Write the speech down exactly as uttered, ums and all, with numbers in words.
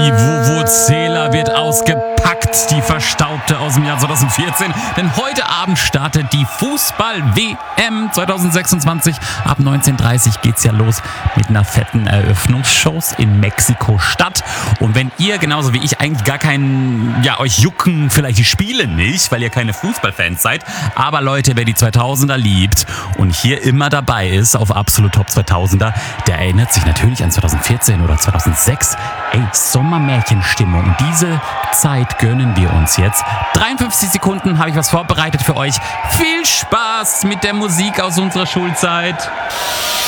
Die Vuvuzela wird ausgepackt, die Verstaubte aus dem Jahr zweitausendvierzehn. Denn heute Abend startet die Fußball-W M zweitausendsechsundzwanzig. Ab neunzehn Uhr dreißig geht's ja los mit einer fetten Eröffnungsshow in Mexiko-Stadt. Und wenn ihr, genauso wie ich, eigentlich gar keinen, ja, euch jucken vielleicht die Spiele nicht, weil ihr keine Fußballfans seid. Aber Leute, wer die zweitausender liebt und hier immer dabei ist auf Absolut Top zweitausender, der erinnert sich natürlich an zweitausendvierzehn oder zweitausendsechs. Ey, Sommermärchenstimmung. Und diese Zeit gönnen wir uns jetzt. dreiundfünfzig Sekunden habe ich was vorbereitet für euch. Viel Spaß mit der Musik aus unserer Schulzeit.